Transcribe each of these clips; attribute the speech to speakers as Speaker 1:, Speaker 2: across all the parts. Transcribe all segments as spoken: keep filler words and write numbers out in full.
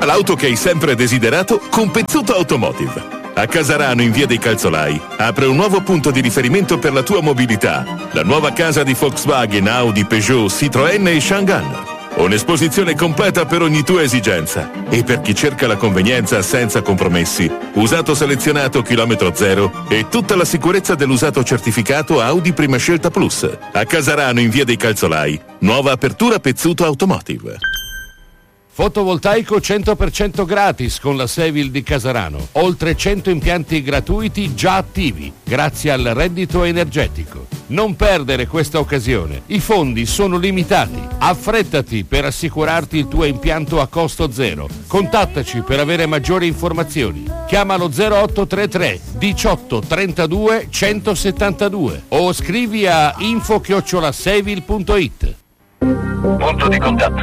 Speaker 1: l'auto che hai sempre desiderato con Pezzuto Automotive. A Casarano, in via dei Calzolai, apre un nuovo punto di riferimento per la tua mobilità. La nuova casa di Volkswagen, Audi, Peugeot, Citroën e Chang'an. Un'esposizione completa per ogni tua esigenza. E per chi cerca la convenienza senza compromessi, usato selezionato chilometro zero e tutta la sicurezza dell'usato certificato Audi Prima Scelta Plus. A Casarano, in via dei Calzolai, nuova apertura Pezzuto Automotive.
Speaker 2: Fotovoltaico cento per cento gratis con la Sevil di Casarano. Oltre cento impianti gratuiti già attivi, grazie al reddito energetico. Non perdere questa occasione. I fondi sono limitati. Affrettati per assicurarti il tuo impianto a costo zero. Contattaci per avere maggiori informazioni. Chiamalo zero otto tre tre diciotto trentadue centosettantadue o scrivi a info chiocciola sevil punto it.
Speaker 3: Punto di contatto.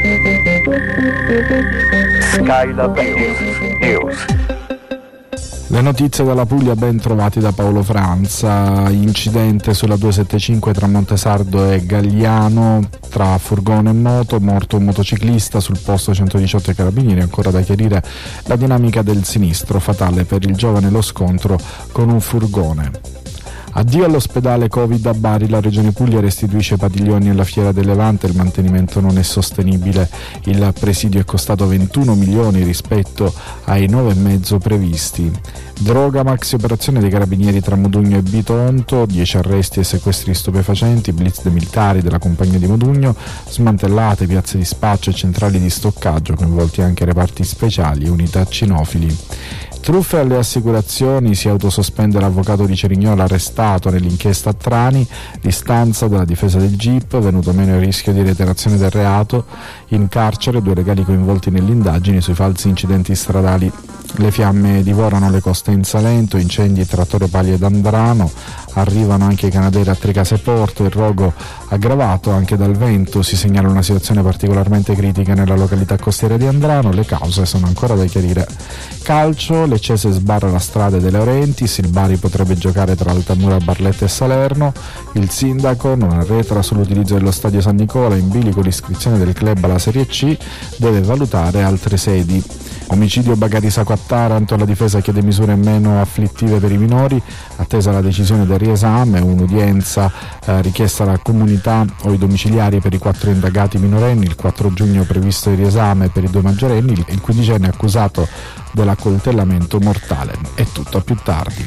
Speaker 3: Skylab News.
Speaker 4: Le notizie dalla Puglia ben trovati da Paolo Franza. Incidente sulla duecentosettantacinque tra Montesardo e Gagliano, tra furgone e moto, morto un motociclista, sul posto centodiciotto ai carabinieri. Ancora da chiarire la dinamica del sinistro, fatale per il giovane lo scontro con un furgone. Addio all'ospedale Covid a Bari, la Regione Puglia restituisce padiglioni alla Fiera del Levante, il mantenimento non è sostenibile, il presidio è costato ventuno milioni rispetto ai nove e mezzo previsti. Droga, maxi operazione dei carabinieri tra Modugno e Bitonto, dieci arresti e sequestri stupefacenti, blitz dei militari della compagnia di Modugno, smantellate piazze di spaccio e centrali di stoccaggio, coinvolti anche reparti speciali e unità cinofili. Truffe alle assicurazioni, si autosospende l'avvocato di Cerignola arrestato nell'inchiesta a Trani, l'istanza della difesa del G I P, venuto meno il rischio di reiterazione del reato, in carcere due legali coinvolti nelle indagini sui falsi incidenti stradali. Le fiamme divorano le coste in Salento, incendi Trattore Paglia ed Andrano, arrivano anche i Canadairi a Tricase Porto, il rogo aggravato anche dal vento, si segnala una situazione particolarmente critica nella località costiera di Andrano, le cause sono ancora da chiarire. Calcio, Lecce sbarra la strada De Laurentiis, il Bari potrebbe giocare tra Altamura, Barletta e Salerno, il sindaco non arretra sull'utilizzo dello stadio San Nicola, in bilico l'iscrizione del club alla Serie C, deve valutare altre sedi. Omicidio Bagarisaco a Taranto, la difesa chiede misure meno afflittive per i minori, attesa la decisione del riesame, un'udienza eh, richiesta alla comunità o i domiciliari per i quattro indagati minorenni, il quattro giugno previsto il riesame per i due maggiorenni, il quindicenne accusato dell'accoltellamento mortale. È tutto, a più tardi.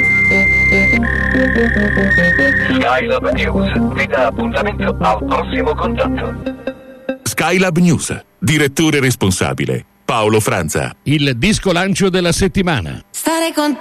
Speaker 3: Skylab News vi dà appuntamento al prossimo contatto.
Speaker 1: Skylab News, direttore responsabile Paolo Franza.
Speaker 2: Il disco lancio della settimana.
Speaker 5: Stare con te